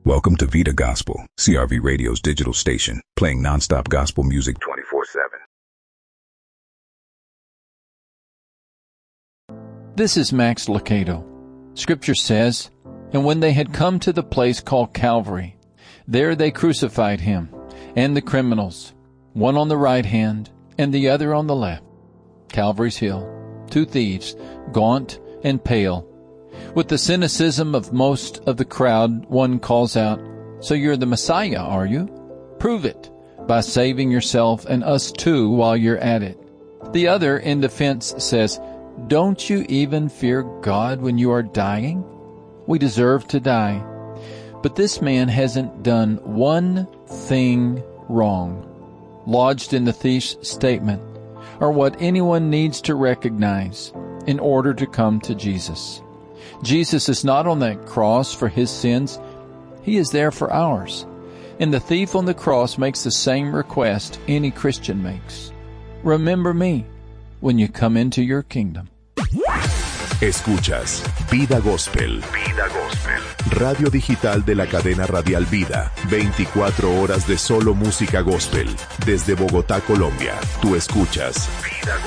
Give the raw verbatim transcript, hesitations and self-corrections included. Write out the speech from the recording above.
Welcome to Vida Gospel, C R V Radio's digital station, playing nonstop gospel music twenty-four seven. This is Max Lucado. Scripture says, "And when they had come to the place called Calvary, there they crucified him and the criminals, one on the right hand and the other on the left." Calvary's Hill, two thieves, gaunt and pale. With the cynicism of most of the crowd, one calls out, "So you're the Messiah, are you? Prove it by saving yourself and us too while you're at it." The other, in defense, says, "Don't you even fear God when you are dying? We deserve to die." But this man hasn't done one thing wrong. Lodged in the thief's statement are what anyone needs to recognize in order to come to Jesus. Jesus is not on that cross for his sins. He is there for ours. And the thief on the cross makes the same request any Christian makes. Remember me when you come into your kingdom. Escuchas Vida Gospel. Vida Gospel. Radio digital de la cadena radial Vida. veinticuatro horas de solo música gospel. Desde Bogotá, Colombia. Tú escuchas Vida Gospel.